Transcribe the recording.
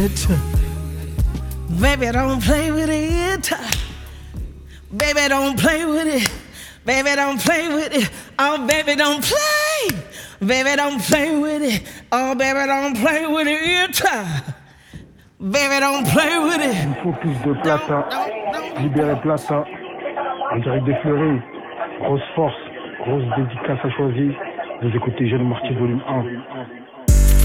it. Baby, don't play with it. Baby, don't play with it. Baby, don't play with it. Oh, baby, don't play. Baby, don't play with it. Oh, baby, don't play with it. Baby, don't play with it. Il faut plus de Plata. Libérer Plata. En direct des Fleuris. Grosse force. Grosse dédicace à choisir. Vous écoutez Jeune Marty volume 1.